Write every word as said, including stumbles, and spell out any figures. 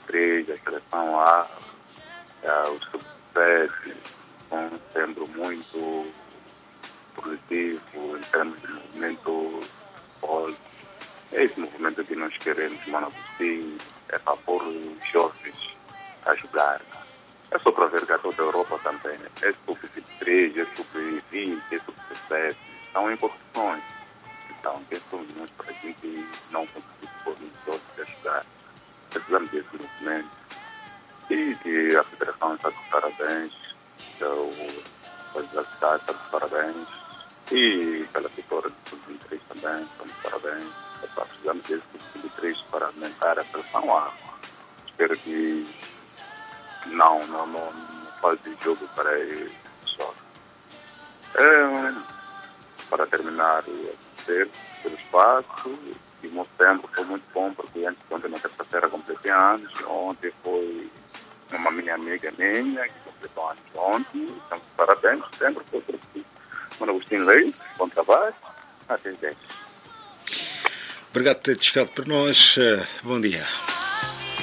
três, a seleção A, uh, o sub sete, um sempre muito positivo em termos de movimento futebol. É esse movimento que nós queremos, mano, assim, é para pôr os jovens a jogar. É só para ver que a toda a Europa também, é sub três, é sub vinte, é sub sete, estão em competições. Então, quem somos nós para a gente não conseguir pôr os jovens a jogar? Precisamos desse movimento. E que a Federação está de parabéns, o Presidente está de parabéns, e pela vitória do sub vinte e três também, estão de parabéns. É, precisamos desse sub vinte e três para aumentar a seleção A. Espero que não, não, não, não faz de jogo para ele só. É, para terminar, ter pelo espaço, e o meu tempo foi muito bom, porque antes de ontem, na terça-feira, completei anos, ontem foi uma minha amiga minha, que completou anos ontem, então parabéns, sempre foi por aqui. Mano Agostinho Leite, bom trabalho, até dez. Obrigado por ter chegado por nós, bom dia.